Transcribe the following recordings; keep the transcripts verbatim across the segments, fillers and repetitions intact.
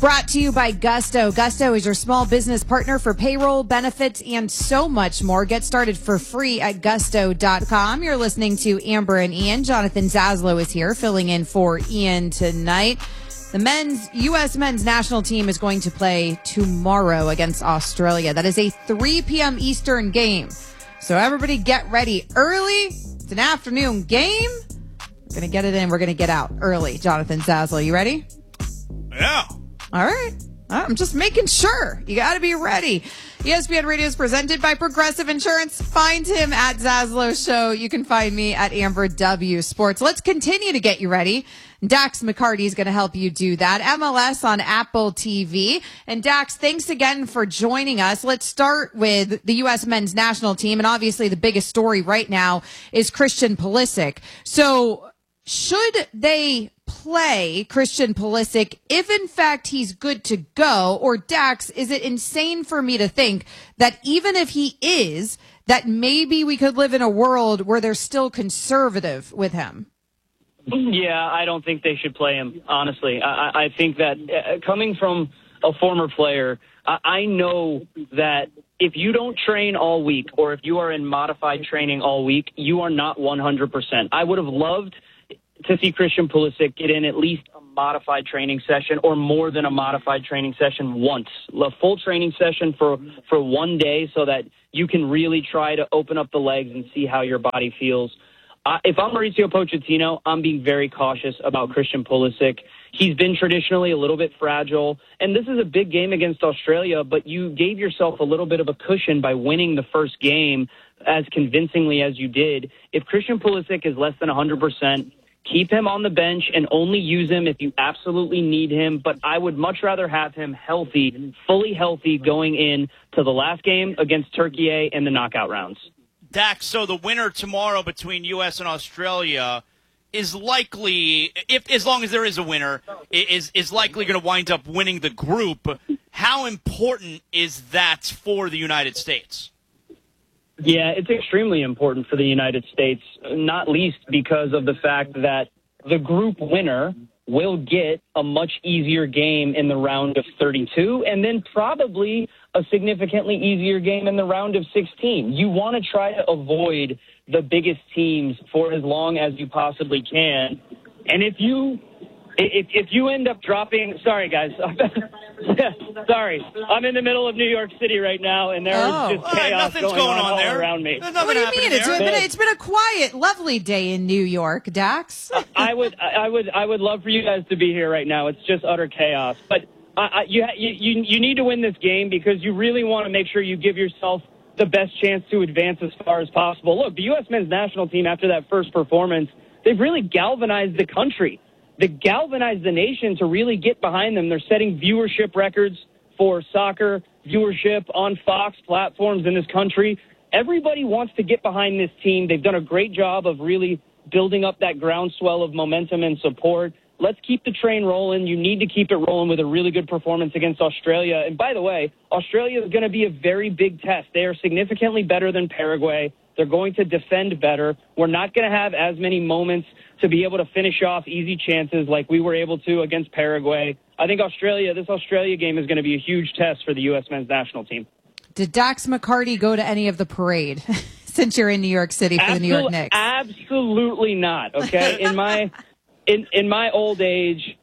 Brought to you by Gusto. Gusto is your small business partner for payroll, benefits, and so much more. Get started for free at gusto dot com. You're listening to Amber and Ian. Jonathan Zaslow is here filling in for Ian tonight. The men's U S men's national team is going to play tomorrow against Australia. That is a three p.m. Eastern game. So everybody get ready early. It's an afternoon game. We're going to get it in. We're going to get out early. Jonathan Zaslow, you ready? Yeah. All right. I'm just making sure. You got to be ready. E S P N Radio is presented by Progressive Insurance. Find him at Zaslow Show. You can find me at Amber W Sports. Let's continue to get you ready. Dax McCarty is going to help you do that. M L S on Apple T V. And Dax, thanks again for joining us. Let's start with the U S men's national team. And obviously the biggest story right now is Christian Pulisic. So should they play Christian Pulisic if in fact he's good to go? Or Dax, is it insane for me to think that even if he is, that maybe we could live in a world where they're still conservative with him? Yeah, I don't think they should play him, honestly. I, I think that uh, coming from a former player, I, I know that if you don't train all week or if you are in modified training all week, you are not one hundred percent. I would have loved to see Christian Pulisic get in at least a modified training session or more than a modified training session once. A full training session for, for one day so that you can really try to open up the legs and see how your body feels. Uh, if I'm Mauricio Pochettino, I'm being very cautious about Christian Pulisic. He's been traditionally a little bit fragile, and this is a big game against Australia, but you gave yourself a little bit of a cushion by winning the first game as convincingly as you did. If Christian Pulisic is less than one hundred percent, keep him on the bench and only use him if you absolutely need him, but I would much rather have him healthy, fully healthy, going in to the last game against Turkey and the knockout rounds. Dax, so the winner tomorrow between U S and Australia is likely, if as long as there is a winner, is is likely going to wind up winning the group. How important is that for the United States? Yeah, it's extremely important for the United States, not least because of the fact that the group winner will get a much easier game in the round of thirty-two and then probably a significantly easier game in the round of sixteen. You want to try to avoid the biggest teams for as long as you possibly can. And if you if if you end up dropping, sorry guys, sorry, I'm in the middle of New York City right now, and there's Oh. just chaos Nothing's going, going on, on all there. around me. There's What nothing do you happening mean? It's there. been, it's been a quiet, lovely day in New York, Dax. I would, I would, I would love for you guys to be here right now. It's just utter chaos. But I, I, you, you, you need to win this game because you really want to make sure you give yourself the best chance to advance as far as possible. Look, the U S men's national team, after that first performance, they've really galvanized the country. They galvanized the nation to really get behind them. They're setting viewership records for soccer viewership on Fox platforms in this country. Everybody wants to get behind this team. They've done a great job of really building up that groundswell of momentum and support. Let's keep the train rolling. You need to keep it rolling with a really good performance against Australia. And by the way, Australia is going to be a very big test. They are significantly better than Paraguay. They're going to defend better. We're not going to have as many moments to be able to finish off easy chances like we were able to against Paraguay. I think Australia, this Australia game is going to be a huge test for the U S men's national team. Did Dax McCarty go to any of the parade since you're in New York City for Absol- the New York Knicks? Absolutely not, okay? In my in, in my old age,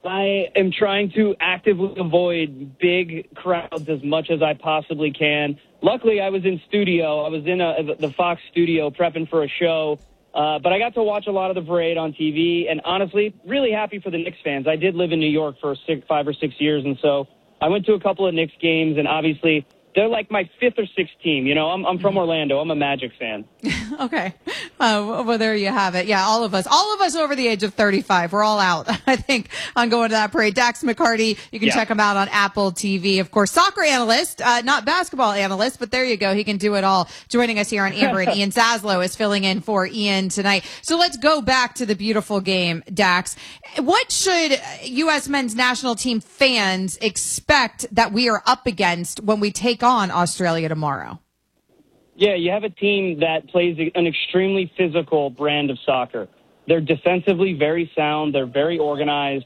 I am trying to actively avoid big crowds as much as I possibly can. Luckily, I was in studio. I was in a, the Fox studio prepping for a show. Uh, but I got to watch a lot of the parade on T V, and honestly, really happy for the Knicks fans. I did live in New York for six, five or six years, and so I went to a couple of Knicks games, and obviously they're like my fifth or sixth team. You know, I'm, I'm from Orlando. I'm a Magic fan. Okay. Uh, well, there you have it. Yeah, all of us, all of us over the age of thirty-five, we're all out, I think, on going to that parade. Dax McCarty, you can Yeah. check him out on Apple T V. Of course, soccer analyst, uh, not basketball analyst, but there you go. He can do it all. Joining us here on Amber and Ian Zaslow is filling in for Ian tonight. So let's go back to the beautiful game, Dax. What should U S men's national team fans expect that we are up against when we take on Australia tomorrow? Yeah, you have a team that plays an extremely physical brand of soccer. They're defensively very sound. They're very organized.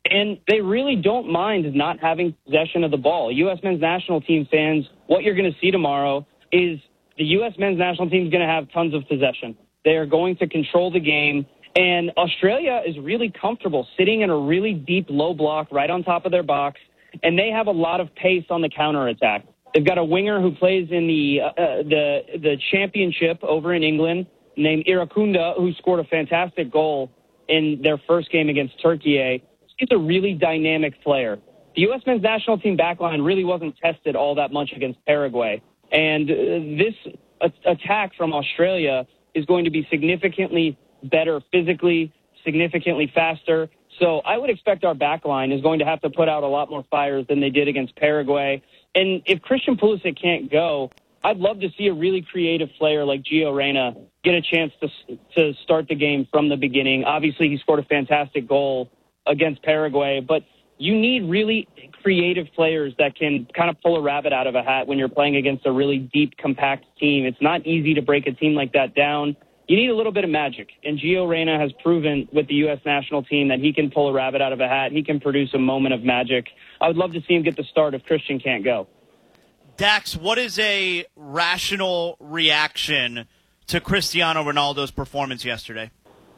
And they really don't mind not having possession of the ball. U S men's national team fans, what you're going to see tomorrow is the U S men's national team is going to have tons of possession. They are going to control the game. And Australia is really comfortable sitting in a really deep low block right on top of their box. And they have a lot of pace on the counterattack. They've got a winger who plays in the uh, the the championship over in England named Irakunda, who scored a fantastic goal in their first game against Turkey. He's a really dynamic player. The U S men's national team backline really wasn't tested all that much against Paraguay. And uh, this a- attack from Australia is going to be significantly better physically, significantly faster. So I would expect our backline is going to have to put out a lot more fires than they did against Paraguay. And if Christian Pulisic can't go, I'd love to see a really creative player like Gio Reyna get a chance to to start the game from the beginning. Obviously, he scored a fantastic goal against Paraguay, but you need really creative players that can kind of pull a rabbit out of a hat when you're playing against a really deep, compact team. It's not easy to break a team like that down. You need a little bit of magic, and Gio Reyna has proven with the U S national team that he can pull a rabbit out of a hat. He can produce a moment of magic. I would love to see him get the start if Christian can't go. Dax, what is a rational reaction to Cristiano Ronaldo's performance yesterday?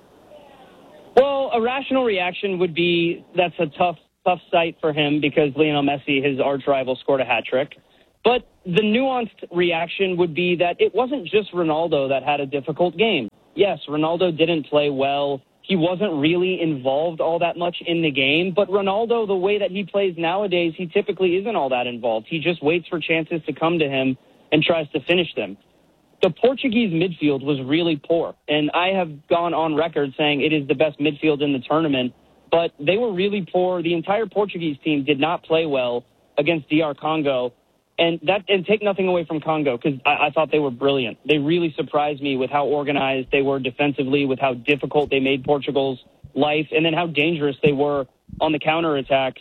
Well, a rational reaction would be that's a tough, tough sight for him because Lionel Messi, his arch rival, scored a hat trick. But the nuanced reaction would be that it wasn't just Ronaldo that had a difficult game. Yes, Ronaldo didn't play well. He wasn't really involved all that much in the game. But Ronaldo, the way that he plays nowadays, he typically isn't all that involved. He just waits for chances to come to him and tries to finish them. The Portuguese midfield was really poor, and I have gone on record saying it is the best midfield in the tournament, but they were really poor. The entire Portuguese team did not play well against D R Congo, and that and take nothing away from Congo because I, I thought they were brilliant. They really surprised me with how organized they were defensively, with how difficult they made Portugal's life, and then how dangerous they were on the counterattack.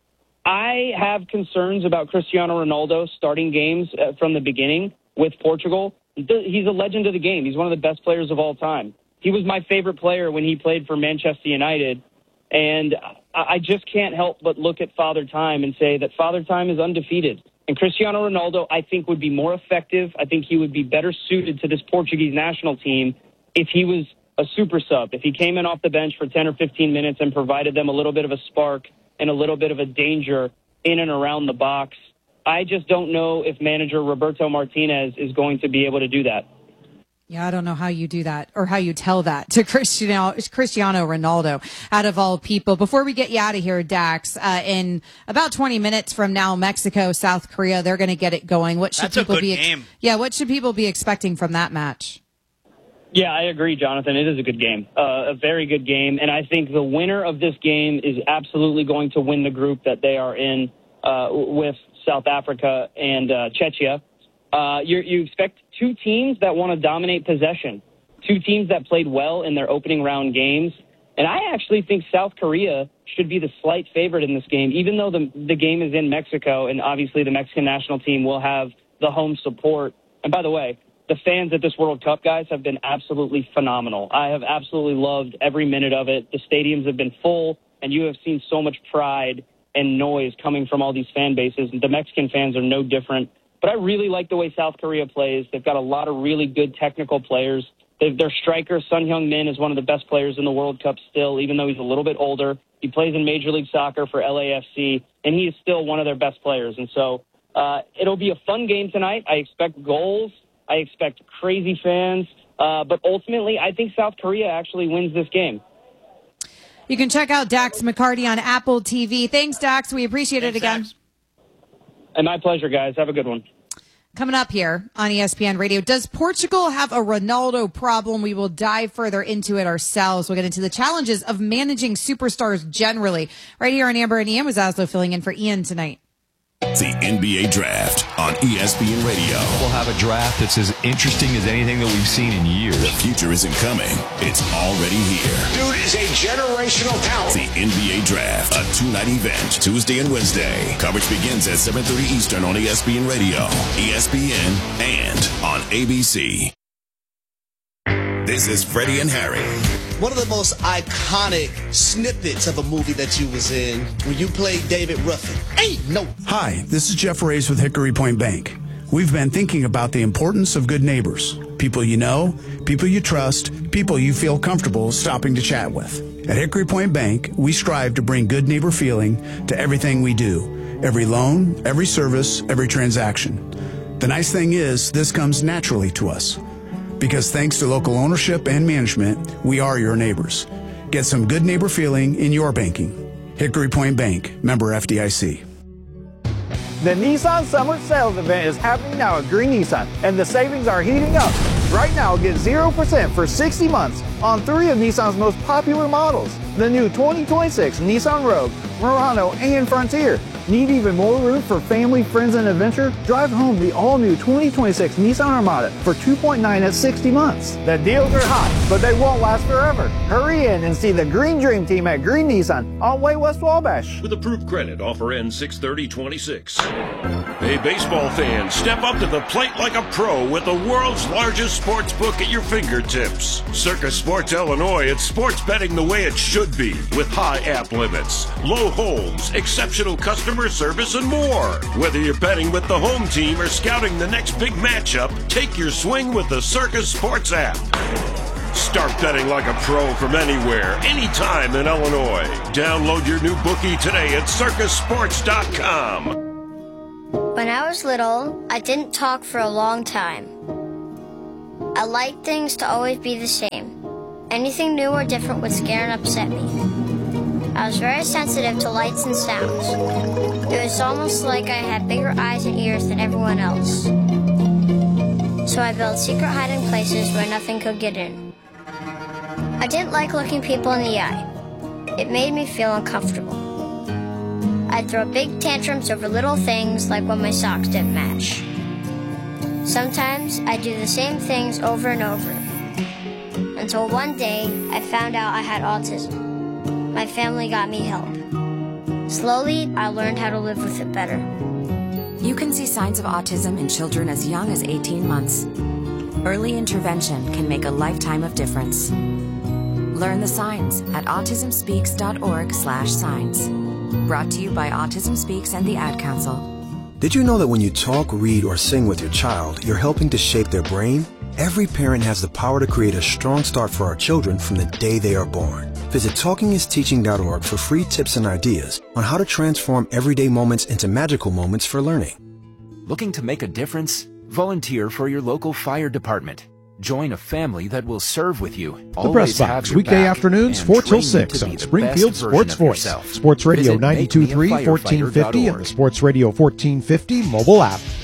I have concerns about Cristiano Ronaldo starting games uh, from the beginning with Portugal. He's a legend of the game. He's one of the best players of all time. He was my favorite player when he played for Manchester United. And I just can't help but look at Father Time and say that Father Time is undefeated. And Cristiano Ronaldo, I think, would be more effective. I think he would be better suited to this Portuguese national team if he was a super sub, if he came in off the bench for ten or fifteen minutes and provided them a little bit of a spark and a little bit of a danger in and around the box. I just don't know if manager Roberto Martinez is going to be able to do that. Yeah, I don't know how you do that or how you tell that to Cristiano, Cristiano Ronaldo, out of all people. Before we get you out of here, Dax, uh, in about twenty minutes from now, Mexico, South Korea, they're going to get it going. What should That's people a good be? game. Yeah, what should people be expecting from that match? Yeah, I agree, Jonathan. It is a good game, uh, a very good game. And I think the winner of this game is absolutely going to win the group that they are in uh, with South Africa and uh, Czechia. Uh, you you expect two teams that want to dominate possession, two teams that played well in their opening round games. And I actually think South Korea should be the slight favorite in this game, even though the, the game is in Mexico, and obviously the Mexican national team will have the home support. And by the way, the fans at this World Cup, guys, have been absolutely phenomenal. I have absolutely loved every minute of it. The stadiums have been full, and you have seen so much pride and noise coming from all these fan bases. The Mexican fans are no different. But I really like the way South Korea plays. They've got a lot of really good technical players. They've, their striker, Son Heung-min, is one of the best players in the World Cup still, even though he's a little bit older. He plays in Major League Soccer for L A F C, and he is still one of their best players. And so uh, it'll be a fun game tonight. I expect goals. I expect crazy fans. Uh, but ultimately, I think South Korea actually wins this game. You can check out Dax McCarty on Apple T V. Thanks, Dax. We appreciate Thanks, it again. Dax. And my pleasure, guys. Have a good one. Coming up here on E S P N Radio, does Portugal have a Ronaldo problem? We will dive further into it ourselves. We'll get into the challenges of managing superstars generally. Right here on Amber and Ian, with Zaslow filling in for Ian tonight. The N B A Draft on E S P N Radio. We'll have a draft that's as interesting as anything that we've seen in years. The future isn't coming. It's already here. Dude is a generational talent. The N B A Draft, a two-night event, Tuesday and Wednesday. Coverage begins at seven thirty Eastern on E S P N Radio, E S P N, and on A B C. This is Freddie and Harry. One of the most iconic snippets of a movie that you was in when you played David Ruffin. Ain't no. Hi, this is Jeff Reyes with Hickory Point Bank. We've been thinking about the importance of good neighbors. People you know, people you trust, people you feel comfortable stopping to chat with. At Hickory Point Bank, we strive to bring good neighbor feeling to everything we do. Every loan, every service, every transaction. The nice thing is, this comes naturally to us. Because thanks to local ownership and management, we are your neighbors. Get some good neighbor feeling in your banking. Hickory Point Bank, member F D I C. The Nissan Summer Sales Event is happening now at Green Nissan, and the savings are heating up. Right now, get zero percent for sixty months on three of Nissan's most popular models. The new twenty twenty-six Nissan Rogue, Murano, and Frontier. Need even more room for family, friends, and adventure? Drive home the all-new twenty twenty-six Nissan Armada for two point nine at sixty months. The deals are hot, but they won't last forever. Hurry in and see the Green Dream Team at Green Nissan on Way West Wabash. With approved credit, offer ends six thirty twenty-six. Hey, baseball fans, step up to the plate like a pro with the world's largest sports book at your fingertips. Circus Sports Illinois, it's sports betting the way it should be, with high app limits, low holds, exceptional customer service, and more. Whether you're betting with the home team or scouting the next big matchup, take your swing with the Circus Sports app. Start betting like a pro from anywhere, anytime in Illinois. Download your new bookie today at circus sports dot com. When I was little, I didn't talk for a long time. I liked things to always be the same. Anything new or different would scare and upset me. I was very sensitive to lights and sounds. It was almost like I had bigger eyes and ears than everyone else. So I built secret hiding places where nothing could get in. I didn't like looking people in the eye. It made me feel uncomfortable. I'd throw big tantrums over little things like when my socks didn't match. Sometimes I'd do the same things over and over. Until one day, I found out I had autism. My family got me help. Slowly, I learned how to live with it better. You can see signs of autism in children as young as eighteen months. Early intervention can make a lifetime of difference. Learn the signs at autism speaks dot org slash signs. Brought to you by Autism Speaks and the Ad Council. Did you know that when you talk, read, or sing with your child, you're helping to shape their brain? Every parent has the power to create a strong start for our children from the day they are born. Visit talking is teaching dot org for free tips and ideas on how to transform everyday moments into magical moments for learning. Looking to make a difference? Volunteer for your local fire department. Join a family that will serve with you. The Press Box, weekday afternoons, four till six on Springfield Sports Voice. Sports Radio ninety-two point three, fourteen fifty, and the Sports Radio fourteen fifty mobile app.